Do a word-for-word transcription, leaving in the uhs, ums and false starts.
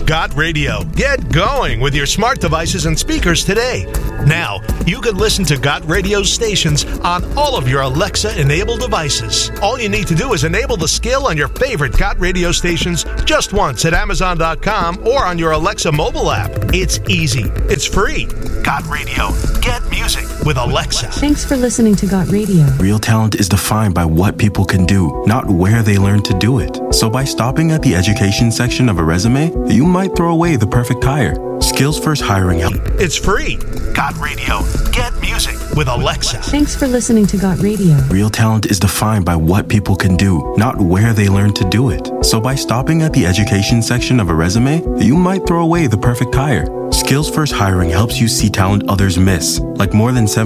Got Radio. Get going with your smart devices and speakers today. Now, you can listen to Got Radio stations on all of your Alexa-enabled devices. All you need to do is enable the skill on your favorite Got Radio stations just once at Amazon dot com or on your Alexa mobile app. It's easy. It's free. Got Radio. Get music with Alexa. Thanks for listening to Got Radio. Real talent is defined by what people can do, not where they learn to do it. So by stopping at the education section of a resume, you might throw away the perfect hire. Skills First Hiring help. It's free. Got Radio. Get music with Alexa. Thanks for listening to Got Radio. Real talent is defined by what people can do, not where they learn to do it. So by stopping at the education section of a resume, you might throw away the perfect hire. Skills First Hiring helps you see talent others miss, like more than seven